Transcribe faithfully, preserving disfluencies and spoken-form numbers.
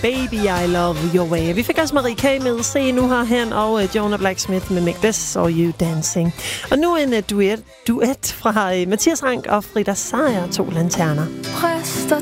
Baby, I Love Your Way. Vi fik også Marie K. med Se Nu Herhen, og uh, Jonah Blacksmith med Make This or You Dancing. Og nu en uh, duet, duet fra uh, Mathias Rank og Frida Sejer, To Lanterner. Præster